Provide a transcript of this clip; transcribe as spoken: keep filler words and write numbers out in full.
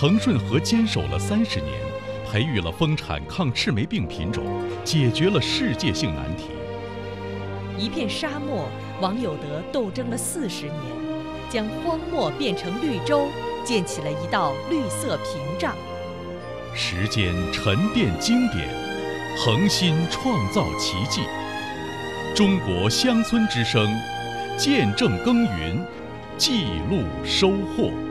承顺河坚守了三十年，培育了丰产抗赤霉病品种，解决了世界性难题。 一片沙漠，王有德斗争了四十年，将荒漠变成绿洲，建起了一道绿色屏障。 时间沉淀经典，恒心创造奇迹。中国乡村之声，见证耕耘，记录收获。